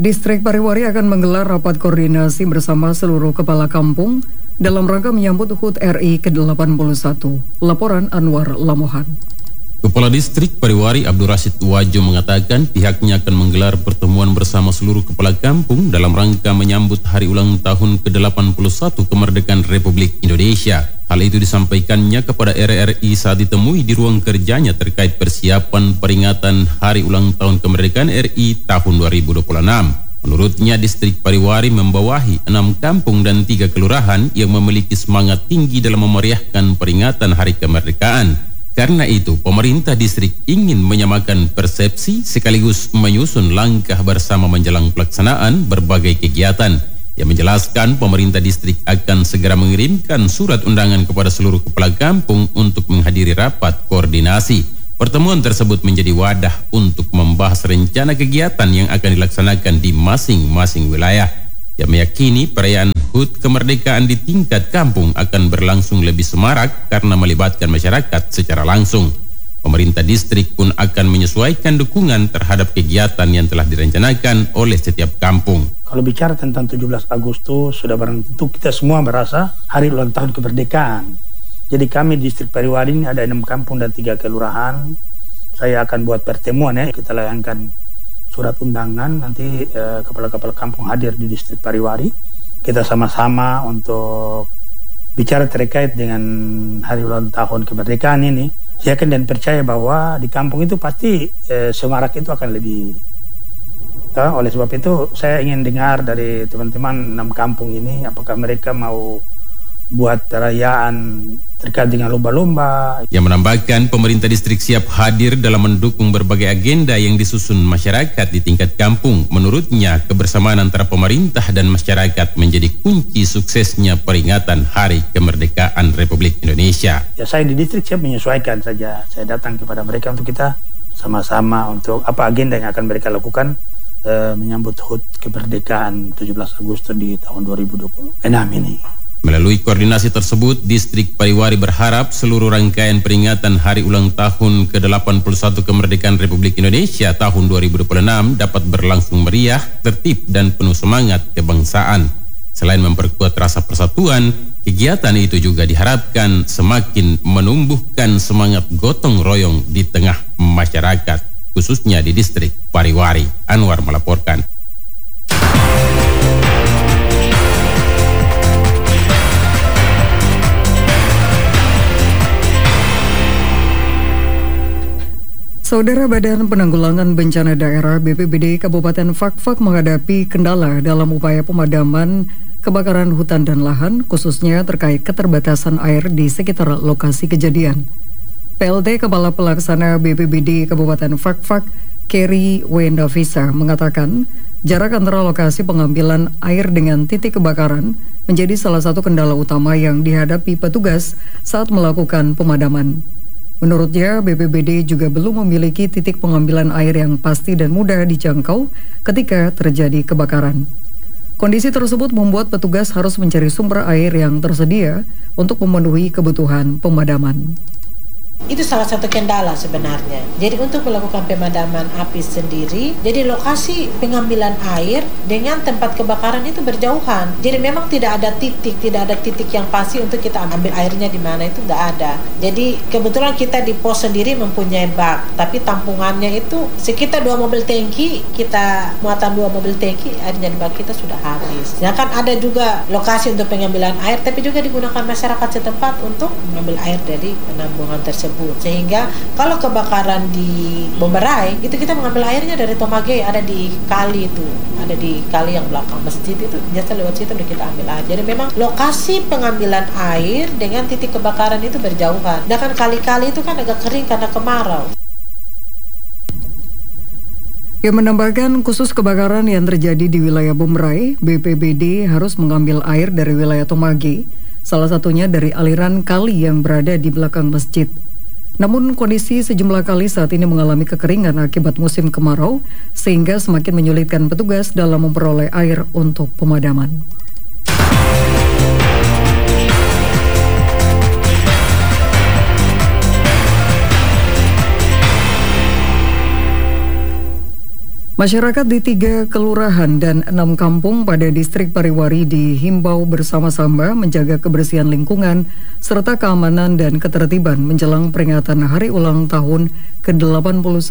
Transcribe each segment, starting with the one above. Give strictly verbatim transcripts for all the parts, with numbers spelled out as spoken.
Distrik Pariwari akan menggelar rapat koordinasi bersama seluruh kepala kampung dalam rangka menyambut H U T R I ke delapan puluh satu. Laporan Anwar Lamohan. Kepala Distrik Pariwari Abdul Rashid Wajo mengatakan pihaknya akan menggelar pertemuan bersama seluruh kepala kampung dalam rangka menyambut hari ulang tahun ke delapan puluh satu kemerdekaan Republik Indonesia. Hal itu disampaikannya kepada R R I saat ditemui di ruang kerjanya terkait persiapan peringatan hari ulang tahun kemerdekaan R I tahun dua ribu dua puluh enam. Menurutnya, Distrik Pariwari membawahi enam kampung dan tiga kelurahan yang memiliki semangat tinggi dalam memeriahkan peringatan hari kemerdekaan. Karena itu, pemerintah distrik ingin menyamakan persepsi sekaligus menyusun langkah bersama menjelang pelaksanaan berbagai kegiatan. Yang menjelaskan pemerintah distrik akan segera mengirimkan surat undangan kepada seluruh kepala kampung untuk menghadiri rapat koordinasi. Pertemuan tersebut menjadi wadah untuk membahas rencana kegiatan yang akan dilaksanakan di masing-masing wilayah. Yang meyakini perayaan H U T kemerdekaan di tingkat kampung akan berlangsung lebih semarak karena melibatkan masyarakat secara langsung. Pemerintah distrik pun akan menyesuaikan dukungan terhadap kegiatan yang telah direncanakan oleh setiap kampung. Kalau bicara tentang tujuh belas Agustus, sudah barang tentu kita semua merasa hari ulang tahun kemerdekaan. Jadi kami di Distrik Pariwari ini ada enam kampung dan tiga kelurahan. Saya akan buat pertemuan ya, kita layangkan surat undangan, nanti eh, kepala-kepala kampung hadir di Distrik Pariwari. Kita sama-sama untuk bicara terkait dengan hari ulang tahun kemerdekaan ini. Saya yakin dan percaya bahwa di kampung itu pasti eh, semarak itu akan lebih. Nah, oleh sebab itu saya ingin dengar dari teman-teman enam kampung ini apakah mereka mau buat perayaan terkait dengan lomba-lomba. Yang menambahkan pemerintah distrik siap hadir dalam mendukung berbagai agenda yang disusun masyarakat di tingkat kampung. Menurutnya, kebersamaan antara pemerintah dan masyarakat menjadi kunci suksesnya peringatan Hari Kemerdekaan Republik Indonesia. Ya, saya di distrik siap menyesuaikan saja. Saya datang kepada mereka untuk kita sama-sama untuk apa agenda yang akan mereka lakukan eh, menyambut H U T kemerdekaan tujuh belas Agustus di tahun dua ribu dua puluh enam ini. Melalui koordinasi tersebut, Distrik Pariwari berharap seluruh rangkaian peringatan hari ulang tahun ke delapan puluh satu kemerdekaan Republik Indonesia tahun dua ribu dua puluh enam dapat berlangsung meriah, tertib, dan penuh semangat kebangsaan. Selain memperkuat rasa persatuan, kegiatan itu juga diharapkan semakin menumbuhkan semangat gotong royong di tengah masyarakat, khususnya di Distrik Pariwari. Anwar melaporkan. Saudara Badan Penanggulangan Bencana Daerah B P B D Kabupaten Fakfak menghadapi kendala dalam upaya pemadaman kebakaran hutan dan lahan, khususnya terkait keterbatasan air di sekitar lokasi kejadian. P L T Kepala Pelaksana B P B D Kabupaten Fakfak, Kerry Wendavisa, mengatakan jarak antara lokasi pengambilan air dengan titik kebakaran menjadi salah satu kendala utama yang dihadapi petugas saat melakukan pemadaman. Menurutnya, B P B D juga belum memiliki titik pengambilan air yang pasti dan mudah dijangkau ketika terjadi kebakaran. Kondisi tersebut membuat petugas harus mencari sumber air yang tersedia untuk memenuhi kebutuhan pemadaman. Itu salah satu kendala sebenarnya. Jadi untuk melakukan pemadaman api sendiri, jadi lokasi pengambilan air dengan tempat kebakaran itu berjauhan. Jadi memang tidak ada titik, tidak ada titik yang pasti untuk kita ambil airnya di mana, itu tidak ada. Jadi kebetulan kita di pos sendiri mempunyai bak, tapi tampungannya itu sekitar dua mobil tangki, kita muatan dua mobil tangki, airnya di bak kita sudah habis. Sedangkan ada juga lokasi untuk pengambilan air, tapi juga digunakan masyarakat setempat untuk mengambil air dari penampungan tersebut. Sehingga kalau kebakaran di Bomberai itu kita mengambil airnya dari Tomage, ada di kali itu, ada di kali yang belakang masjid itu, biasa lewat situ udah kita ambil air. Jadi memang lokasi pengambilan air dengan titik kebakaran itu berjauhan. Dan kan kali-kali itu kan agak kering karena kemarau. Yang menambahkan, khusus kebakaran yang terjadi di wilayah Bomberai, B P B D harus mengambil air dari wilayah Tomage, salah satunya dari aliran kali yang berada di belakang masjid. Namun kondisi sejumlah kali saat ini mengalami kekeringan akibat musim kemarau, sehingga semakin menyulitkan petugas dalam memperoleh air untuk pemadaman. Masyarakat di tiga kelurahan dan enam kampung pada distrik Pariwari dihimbau bersama-sama menjaga kebersihan lingkungan serta keamanan dan ketertiban menjelang peringatan Hari Ulang Tahun ke delapan puluh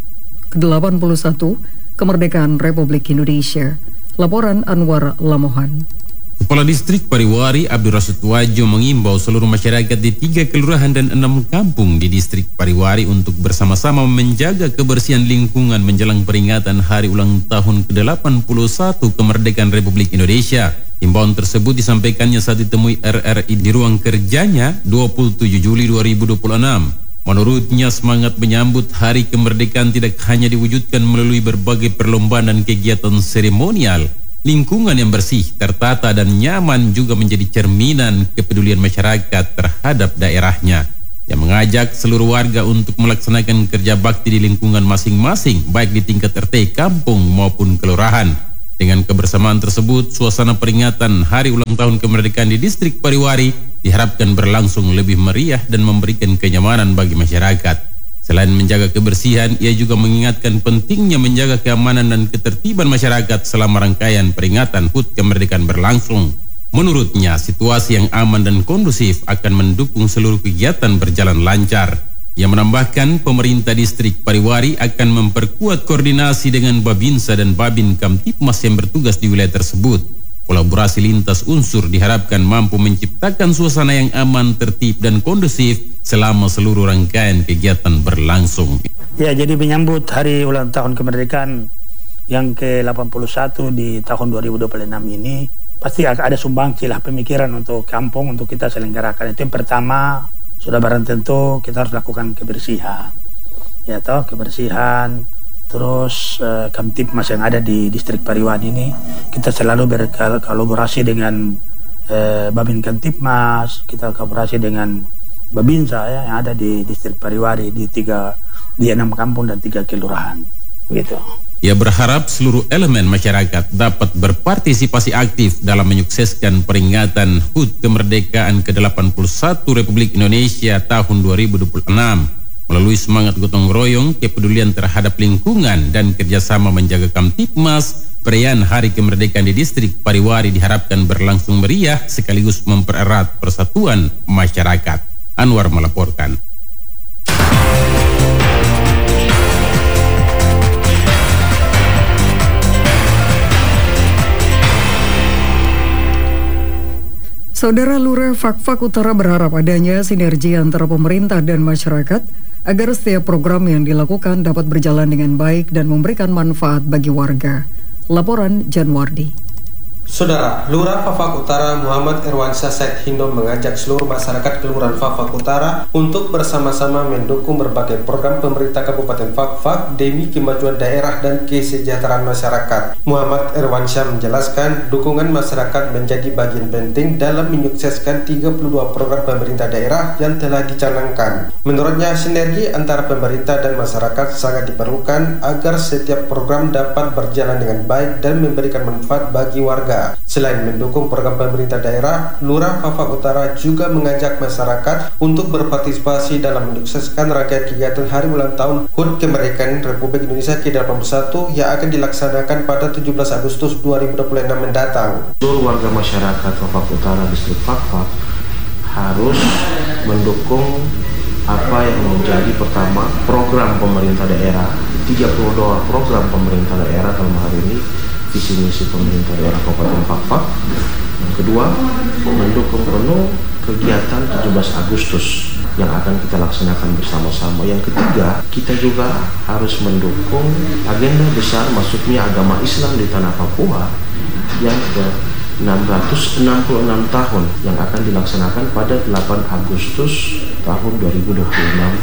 satu Kemerdekaan Republik Indonesia. Laporan Anwar Lamohan. Kepala Distrik Pariwari Abdurasyid Wajo mengimbau seluruh masyarakat di tiga kelurahan dan enam kampung di Distrik Pariwari untuk bersama-sama menjaga kebersihan lingkungan menjelang peringatan Hari Ulang Tahun ke delapan puluh satu Kemerdekaan Republik Indonesia. Himbauan tersebut disampaikannya saat ditemui R R I di ruang kerjanya dua puluh tujuh Juli dua ribu dua puluh enam. Menurutnya, semangat menyambut Hari Kemerdekaan tidak hanya diwujudkan melalui berbagai perlombaan dan kegiatan seremonial. Lingkungan yang bersih, tertata, dan nyaman juga menjadi cerminan kepedulian masyarakat terhadap daerahnya, yang mengajak seluruh warga untuk melaksanakan kerja bakti di lingkungan masing-masing, baik di tingkat R T, kampung, maupun kelurahan. Dengan kebersamaan tersebut, suasana peringatan Hari Ulang Tahun Kemerdekaan di Distrik Pariwari diharapkan berlangsung lebih meriah dan memberikan kenyamanan bagi masyarakat. Selain menjaga kebersihan, ia juga mengingatkan pentingnya menjaga keamanan dan ketertiban masyarakat selama rangkaian peringatan H U T Kemerdekaan berlangsung. Menurutnya, situasi yang aman dan kondusif akan mendukung seluruh kegiatan berjalan lancar. Ia menambahkan, pemerintah Distrik Pariwari akan memperkuat koordinasi dengan Babinsa dan Babin Kamtipmas yang bertugas di wilayah tersebut. Kolaborasi lintas unsur diharapkan mampu menciptakan suasana yang aman, tertib, dan kondusif selama seluruh rangkaian kegiatan berlangsung. Ya, jadi menyambut Hari Ulang Tahun Kemerdekaan yang ke delapan puluh satu di tahun dua ribu dua puluh enam ini, pasti ada sumbangsi lah pemikiran untuk kampung untuk kita selenggarakan. Itu yang pertama, sudah barang tentu kita harus lakukan kebersihan. Ya toh, kebersihan. Terus uh, Kamtipmas yang ada di Distrik Pariwari ini, kita selalu berkolaborasi dengan uh, Babin Kamtipmas, kita kolaborasi dengan Babinsa ya, yang ada di Distrik Pariwari di tiga di enam kampung dan tiga kelurahan. Begitu. Ia berharap seluruh elemen masyarakat dapat berpartisipasi aktif dalam menyukseskan peringatan H U T Kemerdekaan ke delapan puluh satu Republik Indonesia tahun dua ribu dua puluh enam. Melalui semangat gotong royong, kepedulian terhadap lingkungan, dan kerjasama menjaga Kamtipmas, perayaan Hari Kemerdekaan di Distrik Pariwari diharapkan berlangsung meriah sekaligus mempererat persatuan masyarakat. Anwar melaporkan. Saudara Lurah Fakfak Utara berharap adanya sinergi antara pemerintah dan masyarakat agar setiap program yang dilakukan dapat berjalan dengan baik dan memberikan manfaat bagi warga. Laporan Janwardi. Saudara, Lurah Fakfak Utara Muhammad Irwansyah Said Hindo mengajak seluruh masyarakat Kelurahan Fakfak Utara untuk bersama-sama mendukung berbagai program pemerintah Kabupaten Fakfak demi kemajuan daerah dan kesejahteraan masyarakat. Muhammad Irwansyah menjelaskan dukungan masyarakat menjadi bagian penting dalam menyukseskan tiga puluh dua program pemerintah daerah yang telah dicanangkan. Menurutnya, sinergi antara pemerintah dan masyarakat sangat diperlukan agar setiap program dapat berjalan dengan baik dan memberikan manfaat bagi warga. Selain mendukung program pemerintah daerah, Lurah Fakfak Utara juga mengajak masyarakat untuk berpartisipasi dalam menyukseskan rangkaian kegiatan Hari Ulang Tahun H U T Kemerdekaan Republik Indonesia ke delapan puluh satu yang akan dilaksanakan pada tujuh belas Agustus dua ribu dua puluh enam mendatang. Seluruh warga masyarakat Fakfak Utara Distrik Fakfak harus mendukung apa yang menjadi pertama program pemerintah daerah, tiga puluh dua program pemerintah daerah dalam hari ini, visi misi pemerintah daerah Kabupaten Fakfak. Yang kedua, mendukung penuh kegiatan tujuh belas Agustus yang akan kita laksanakan bersama-sama. Yang ketiga, kita juga harus mendukung agenda besar masuknya agama Islam di tanah Papua yang ke enam ratus enam puluh enam tahun yang akan dilaksanakan pada delapan Agustus tahun dua ribu dua puluh enam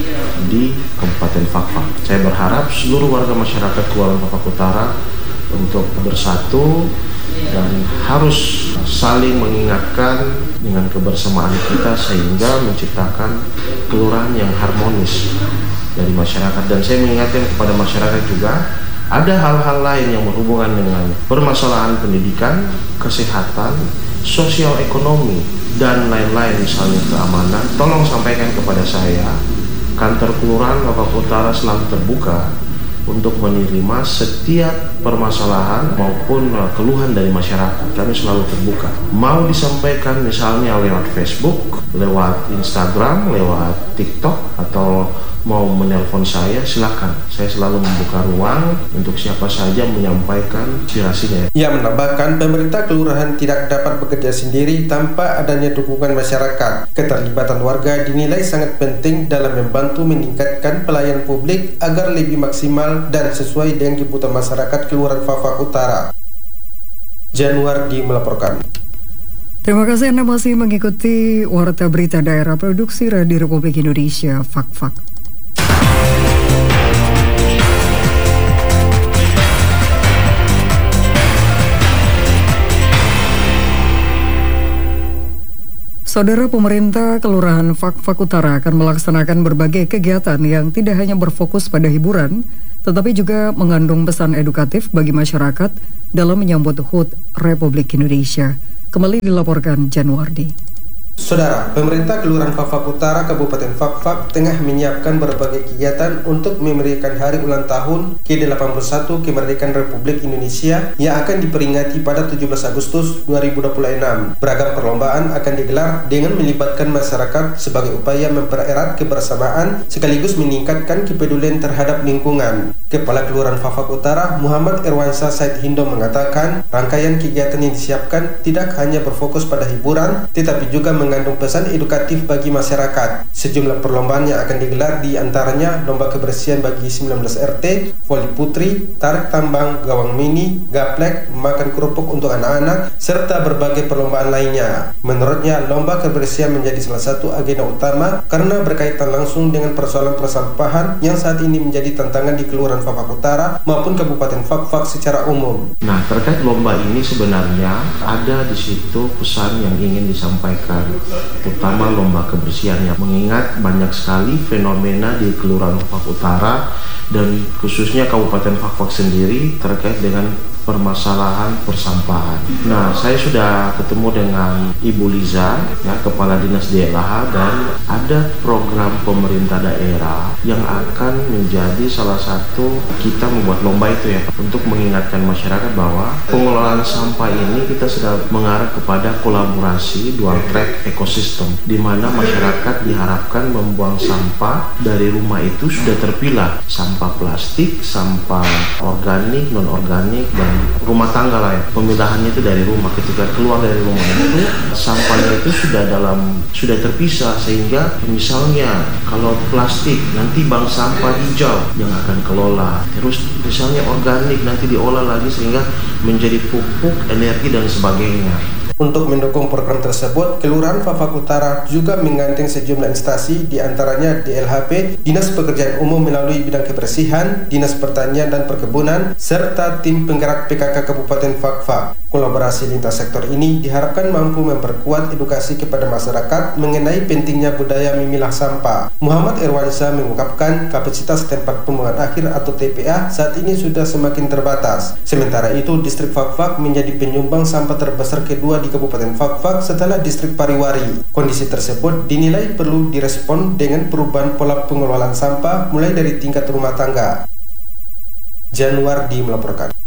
di Kabupaten Fakfak. Saya berharap seluruh warga masyarakat Kelurahan Fakfak Utara untuk bersatu dan harus saling mengingatkan dengan kebersamaan kita sehingga menciptakan kelurahan yang harmonis dari masyarakat. Dan saya mengingatkan kepada masyarakat juga, ada hal-hal lain yang berhubungan dengan permasalahan pendidikan, kesehatan, sosial ekonomi, dan lain-lain, misalnya keamanan. Tolong sampaikan kepada saya. Kantor Kelurahan Fakfak Utara selalu terbuka untuk menerima setiap permasalahan maupun keluhan dari masyarakat. Kami selalu terbuka. Mau disampaikan misalnya lewat Facebook, lewat Instagram, lewat TikTok, atau mau menelpon saya, silakan. Saya selalu membuka ruang untuk siapa saja menyampaikan aspirasinya. Ia menambahkan pemerintah kelurahan tidak dapat bekerja sendiri tanpa adanya dukungan masyarakat. Keterlibatan warga dinilai sangat penting dalam membantu meningkatkan pelayanan publik agar lebih maksimal dan sesuai dengan kebutuhan masyarakat Kelurahan Fak-Fak Utara. Januardi melaporkan. Terima kasih Anda masih mengikuti Warta Berita Daerah Produksi Radio Republik Indonesia Fak-Fak. Saudara, pemerintah Kelurahan Fak-Fak Utara akan melaksanakan berbagai kegiatan yang tidak hanya berfokus pada hiburan, tetapi juga mengandung pesan edukatif bagi masyarakat dalam menyambut H U T Republik Indonesia. Kembali dilaporkan Januardi. Saudara, pemerintah Kelurahan Fak-Fak Utara Kabupaten Fak-Fak tengah menyiapkan berbagai kegiatan untuk memeriahkan hari ulang tahun ke delapan puluh satu kemerdekaan Republik Indonesia yang akan diperingati pada tujuh belas Agustus dua ribu dua puluh enam. Beragam perlombaan akan digelar dengan melibatkan masyarakat sebagai upaya mempererat kebersamaan sekaligus meningkatkan kepedulian terhadap lingkungan. Kepala Kelurahan Fak-Fak Utara Muhammad Irwansyah Said Hindo mengatakan rangkaian kegiatan yang disiapkan tidak hanya berfokus pada hiburan tetapi juga mengandung pesan edukatif bagi masyarakat. Sejumlah perlombaan yang akan digelar di antaranya lomba kebersihan bagi sembilan belas R T, voli putri, tarik tambang, gawang mini, gaplek, makan kerupuk untuk anak-anak, serta berbagai perlombaan lainnya. Menurutnya, lomba kebersihan menjadi salah satu agenda utama karena berkaitan langsung dengan persoalan persampahan yang saat ini menjadi tantangan di Kelurahan Fak-Fak Utara maupun Kabupaten Fak-Fak secara umum. Nah, terkait lomba ini sebenarnya ada di situ pesan yang ingin disampaikan, terutama lomba kebersihannya, mengingat banyak sekali fenomena di Kelurahan Fak Utara dan khususnya Kabupaten Fak-Fak sendiri terkait dengan permasalahan persampahan. Nah, saya sudah ketemu dengan Ibu Liza, ya, Kepala Dinas D L H, dan ada program pemerintah daerah yang akan menjadi salah satu kita membuat lomba itu ya, untuk mengingatkan masyarakat bahwa pengelolaan sampah ini kita sudah mengarah kepada kolaborasi dual track ekosistem, di mana masyarakat diharapkan membuang sampah dari rumah itu sudah terpilah, sampah plastik, sampah organik, non organik, dan rumah tangga lah ya. Pemilahannya itu dari rumah. Ketika keluar dari rumah itu sampahnya itu sudah dalam sudah terpisah, sehingga misalnya kalau plastik nanti bank sampah hijau yang akan kelola, terus misalnya organik nanti diolah lagi sehingga menjadi pupuk, energi dan sebagainya. Untuk mendukung program tersebut, Kelurahan Fak-Fak Utara juga menggandeng sejumlah instansi, diantaranya D L H P, Dinas Pekerjaan Umum melalui bidang kebersihan, Dinas Pertanian dan Perkebunan, serta tim penggerak P K K Kabupaten Fak-Fak. Kolaborasi lintas sektor ini diharapkan mampu memperkuat edukasi kepada masyarakat mengenai pentingnya budaya memilah sampah. Muhammad Irwansyah mengungkapkan kapasitas tempat pembuangan akhir atau T P A saat ini sudah semakin terbatas. Sementara itu, distrik Fak-Fak menjadi penyumbang sampah terbesar kedua di Kabupaten Fak-Fak setelah distrik Pariwari. Kondisi tersebut dinilai perlu direspon dengan perubahan pola pengelolaan sampah mulai dari tingkat rumah tangga. Januardi melaporkan.